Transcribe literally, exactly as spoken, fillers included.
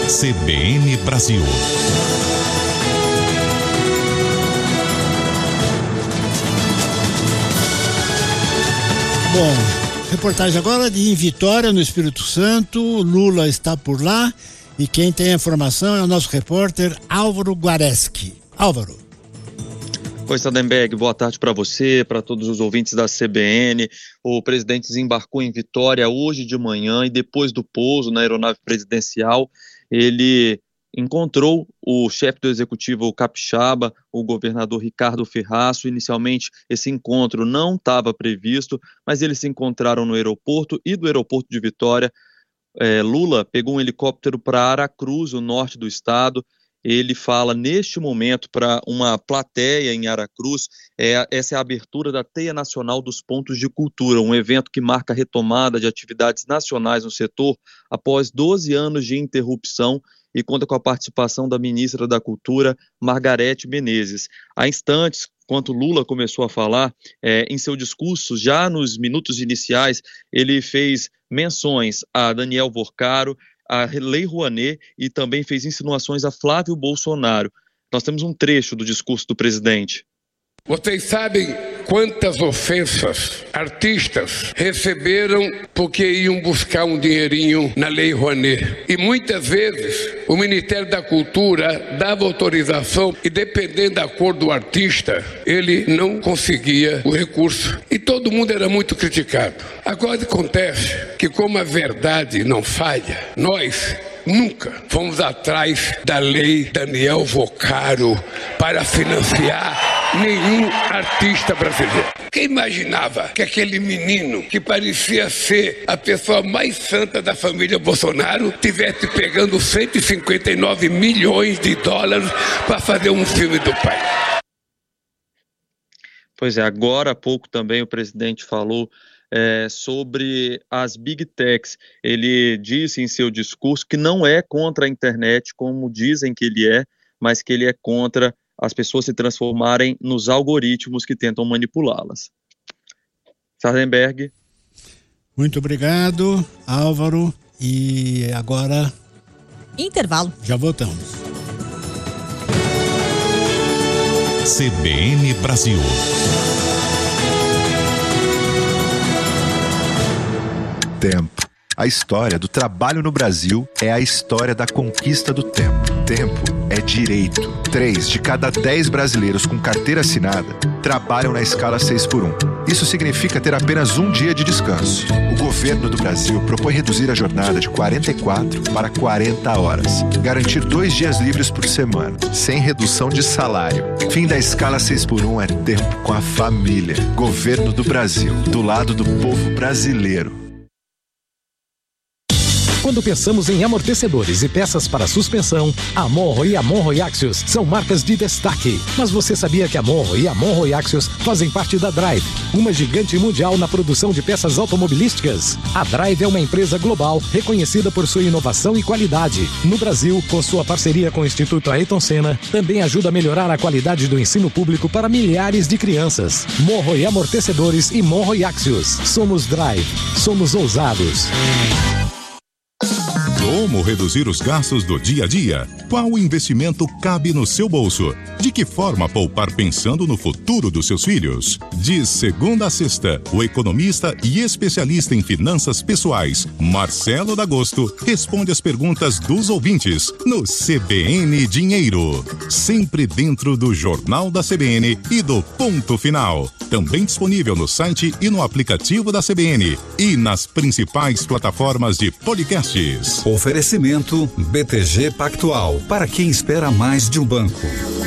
C B N Brasil. Bom, reportagem agora de Vitória, no Espírito Santo. Lula está por lá e quem tem a informação é o nosso repórter Álvaro Guareschi. Álvaro. Oi, Sadenberg, boa tarde para você, para todos os ouvintes da C B N. O presidente desembarcou em Vitória hoje de manhã e depois do pouso na aeronave presidencial, ele encontrou o chefe do executivo capixaba, o governador Ricardo Ferraço. Inicialmente, esse encontro não estava previsto, mas eles se encontraram no aeroporto e do aeroporto de Vitória, é, Lula pegou um helicóptero para Aracruz, o norte do estado. Ele fala neste momento para uma plateia em Aracruz. É, essa é a abertura da Teia Nacional dos Pontos de Cultura, um evento que marca a retomada de atividades nacionais no setor após doze anos de interrupção, e conta com a participação da ministra da Cultura, Margarete Menezes. Há instantes, enquanto Lula começou a falar, é, em seu discurso, já nos minutos iniciais, ele fez menções a Daniel Vorcaro, a Lei Rouanet, e também fez insinuações a Flávio Bolsonaro. Nós temos um trecho do discurso do presidente. Vocês sabem quantas ofensas artistas receberam porque iam buscar um dinheirinho na Lei Rouanet. E muitas vezes o Ministério da Cultura dava autorização e, dependendo da cor do artista, ele não conseguia o recurso. E todo mundo era muito criticado. Agora acontece que, como a verdade não falha, nós nunca fomos atrás da Lei Daniel Vorcaro para financiar nenhum artista brasileiro. Quem imaginava que aquele menino que parecia ser a pessoa mais santa da família Bolsonaro tivesse pegando cento e cinquenta e nove milhões de dólares para fazer um filme do pai? Pois é, agora há pouco também o presidente falou É, sobre as Big Techs. Ele disse em seu discurso que não é contra a internet, como dizem que ele é, mas que ele é contra as pessoas se transformarem nos algoritmos que tentam manipulá-las. Sardenberg. Muito obrigado, Álvaro. E agora... intervalo. Já voltamos. C B N Brasil. Tempo. A história do trabalho no Brasil é a história da conquista do tempo. Tempo é direito. Três de cada dez brasileiros com carteira assinada trabalham na escala seis por um. Isso significa ter apenas um dia de descanso. O governo do Brasil propõe reduzir a jornada de quarenta e quatro para quarenta horas. Garantir dois dias livres por semana, sem redução de salário. Fim da escala seis por um é tempo com a família. Governo do Brasil, do lado do povo brasileiro. Quando pensamos em amortecedores e peças para suspensão, a Monro e a Monro Axios são marcas de destaque. Mas você sabia que a Monro e a Monro Axios fazem parte da Drive, uma gigante mundial na produção de peças automobilísticas? A Drive é uma empresa global reconhecida por sua inovação e qualidade. No Brasil, com sua parceria com o Instituto Ayrton Senna, também ajuda a melhorar a qualidade do ensino público para milhares de crianças. Monro e Amortecedores e Monro Axios. Somos Drive. Somos ousados. Como reduzir os gastos do dia a dia? Qual investimento cabe no seu bolso? De que forma poupar pensando no futuro dos seus filhos? De segunda a sexta, o economista e especialista em finanças pessoais, Marcelo D'Agosto, responde as perguntas dos ouvintes no C B N Dinheiro. Sempre dentro do Jornal da C B N e do Ponto Final. Também disponível no site e no aplicativo da C B N e nas principais plataformas de podcasts. Oferecimento B T G Pactual, para quem espera mais de um banco.